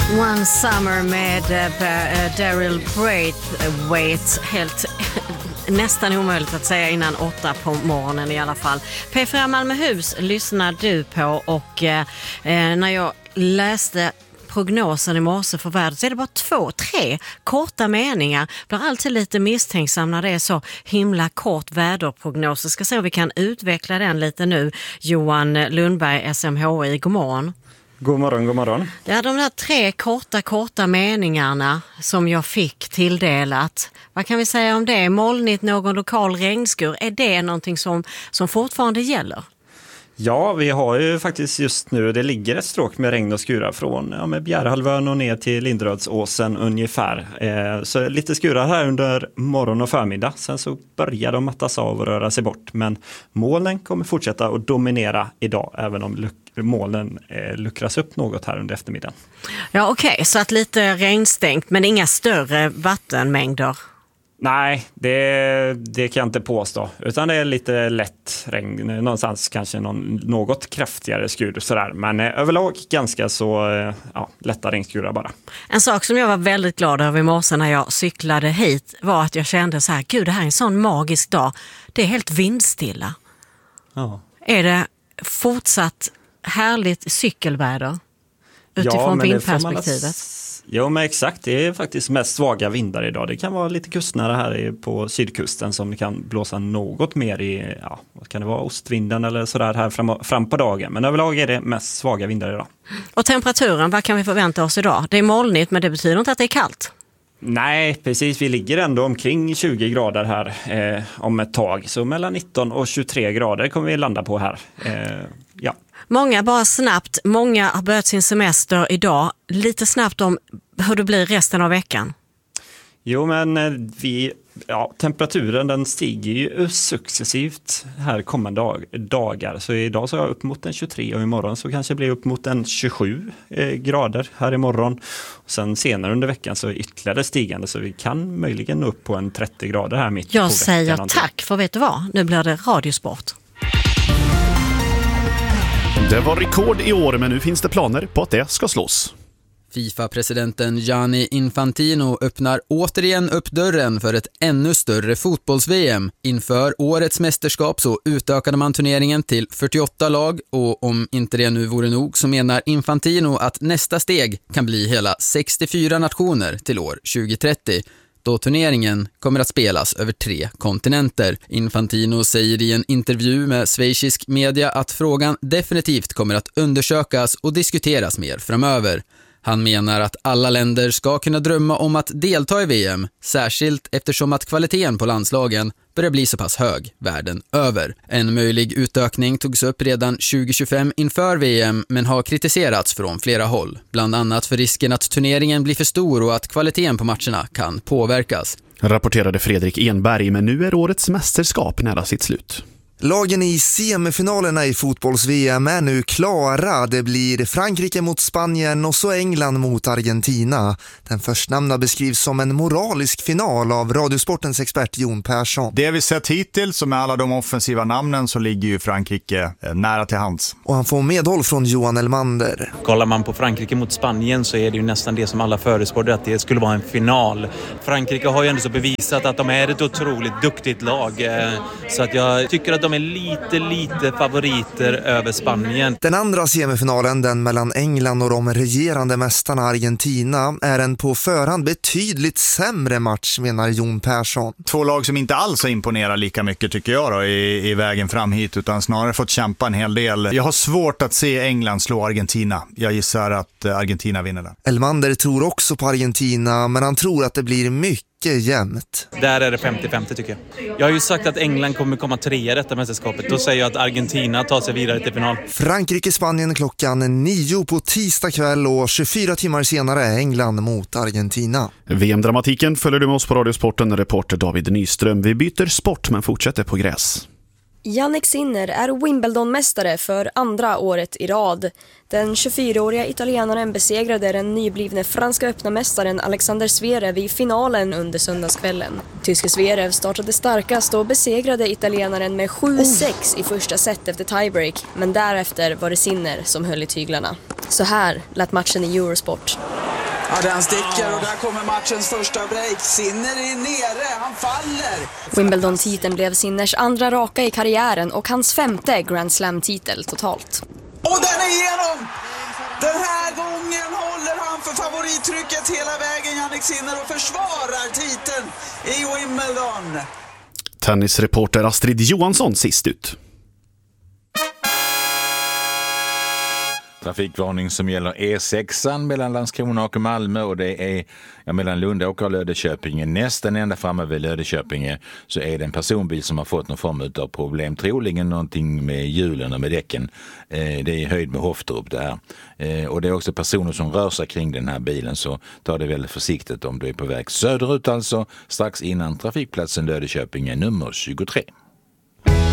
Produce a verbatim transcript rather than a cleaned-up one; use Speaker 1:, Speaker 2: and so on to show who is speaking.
Speaker 1: One Summer med uh, Daryl Braithwaite. Helt nästan omöjligt att säga innan åtta på morgonen i alla fall. P fyra Malmöhus lyssnar du på, och uh, när jag läste prognosen i morse för vädret så är det bara två, tre korta meningar. Blir alltid lite misstänksam när det är så himla kort väderprognos. Ska se om vi kan utveckla den lite nu. Johan Lundberg, S M H I, god morgon.
Speaker 2: God morgon, god morgon.
Speaker 1: Ja, de där tre korta, korta meningarna som jag fick tilldelat. Vad kan vi säga om det? Molnigt, någon lokal regnskur. Är det någonting som, som fortfarande gäller?
Speaker 2: Ja, vi har ju faktiskt just nu, det ligger ett stråk med regn och skurar från ja, med Bjärhalvön och ner till Linderödsåsen ungefär. Eh, så lite skurar här under morgon och förmiddag. Sen så börjar de mattas av och röra sig bort. Men molnen kommer fortsätta att dominera idag, även om luk- molnen eh, luckras upp något här under eftermiddagen.
Speaker 1: Ja, okej. Okay. Så att lite regnstängt, men inga större vattenmängder?
Speaker 2: Nej, det, det kan jag inte påstå. Utan det är lite lätt regn. Någonstans kanske någon, något kraftigare skur sådär. Men eh, överlag ganska så eh, ja, lätta regnskurar bara. En
Speaker 1: sak som jag var väldigt glad över i morse när jag cyklade hit var att jag kände så här, gud, det här är en sån magisk dag. Det är helt vindstilla.
Speaker 2: Ja.
Speaker 1: Är det fortsatt härligt cykelväder utifrån
Speaker 2: ja,
Speaker 1: vindperspektivet?
Speaker 2: Jo, men exakt. Det är faktiskt mest svaga vindar idag. Det kan vara lite kustnära här på sydkusten som det kan blåsa något mer i, ja, vad kan det vara, ostvinden eller sådär här fram, fram på dagen. Men överlag är det mest svaga vindar idag. Och
Speaker 1: temperaturen, vad kan vi förvänta oss idag? Det är molnigt, men det betyder inte att det är kallt.
Speaker 2: Nej, precis. Vi ligger ändå omkring tjugo grader här eh, om ett tag. Så mellan nitton och tjugotre grader kommer vi landa på här. Eh, ja.
Speaker 1: Många, bara snabbt, många har börjat sin semester idag. Lite snabbt om hur det blir resten av veckan.
Speaker 2: Jo, men vi, ja, temperaturen den stiger ju successivt här kommande dag, dagar. Så idag så är jag upp mot en tjugotre och imorgon så kanske det blir upp mot en tjugosju eh, grader här imorgon. Och sen senare under veckan så är ytterligare stigande så vi kan möjligen nå upp på en trettio grader här mitt
Speaker 1: jag
Speaker 2: på veckan.
Speaker 1: Jag säger tack, för vet du vad? Nu blir det radiosport.
Speaker 3: Det var rekord i år, men nu finns det planer på att det ska slås.
Speaker 4: FIFA-presidenten Gianni Infantino öppnar återigen upp dörren för ett ännu större fotbolls-V M. Inför årets mästerskap så utökade man turneringen till fyrtioåtta lag, och om inte det nu vore nog så menar Infantino att nästa steg kan bli hela sextiofyra nationer till år tjugohundratrettio. Då turneringen kommer att spelas över tre kontinenter. Infantino säger i en intervju med schweizisk media att frågan definitivt kommer att undersökas och diskuteras mer framöver. Han menar att alla länder ska kunna drömma om att delta i V M, särskilt eftersom att kvaliteten på landslagen börjar bli så pass hög världen över. En möjlig utökning togs upp redan tjugo tjugofem inför V M, men har kritiserats från flera håll. Bland annat för risken att turneringen blir för stor och att kvaliteten på matcherna kan påverkas.
Speaker 3: Rapporterade Fredrik Enberg, men nu är årets mästerskap nära sitt slut.
Speaker 5: Lagen i semifinalerna i fotbolls-V M är nu klara. Det blir Frankrike mot Spanien och så England mot Argentina. Den förstnämnda beskrivs som en moralisk final av Radiosportens expert Jon Persson.
Speaker 6: Det vi sett hittills, som med alla de offensiva namnen, så ligger ju Frankrike nära till hands.
Speaker 5: Och han får medhåll från Johan Elmander.
Speaker 7: Kollar man på Frankrike mot Spanien så är det ju nästan det som alla förutspådde, att det skulle vara en final. Frankrike har ju ändå så bevisat att de är ett otroligt duktigt lag. Så att jag tycker att de är lite, lite favoriter över Spanien.
Speaker 5: Den andra semifinalen, den mellan England och de regerande mästarna Argentina, är en på förhand betydligt sämre match, menar Jon Persson.
Speaker 6: Två lag som inte alls imponerar lika mycket tycker jag då i, i vägen fram hit, utan snarare fått kämpa en hel del. Jag har svårt att se England slå Argentina. Jag gissar att Argentina vinner den.
Speaker 5: Elmander tror också på Argentina, men han tror att det blir mycket jämnt.
Speaker 7: Där är det femtio femtio tycker jag. Jag har ju sagt att England kommer komma trea i detta mästerskapet. Då säger jag att Argentina tar sig vidare till final.
Speaker 5: Frankrike-Spanien klockan nio på tisdag kväll, och tjugofyra timmar senare England mot Argentina.
Speaker 3: V M-dramatiken följer du med oss på Radiosporten, reporter David Nyström. Vi byter sport men fortsätter på gräs.
Speaker 8: Jannik Sinner är Wimbledon-mästare för andra året i rad. Den tjugofyraåriga italienaren besegrade den nyblivne franska öppna mästaren Alexander Zverev i finalen under söndagskvällen. Tyske Zverev startade starkast och besegrade italienaren med sju sex i första set efter tiebreak, men därefter var det Sinner som höll i tyglarna. Så här lät matchen i Eurosport.
Speaker 9: Ja, den sticker och där kommer matchens första break. Sinner är nere, han faller.
Speaker 8: Wimbledon-titeln blev Sinners andra raka i karriären och hans femte Grand Slam-titel totalt.
Speaker 9: Och den är igenom! Den här gången håller han för favorittrycket hela vägen, Jannik Sinner, och försvarar titeln i Wimbledon.
Speaker 3: Tennisreporter Astrid Johansson sist ut.
Speaker 10: Trafikvarning som gäller E sexan mellan Landskrona och Malmö, och det är ja, mellan Lundåker och Löddeköpinge. Nästan ända framme vid Löddeköpinge så är det en personbil som har fått någon form av problem. Troligen någonting med hjulen och med däcken. Eh, det är höjd med Hoftorp där. Eh, och det är också personer som rör sig kring den här bilen, så ta det väldigt försiktigt om du är på väg söderut, alltså strax innan trafikplatsen Löddeköpinge nummer tjugotre.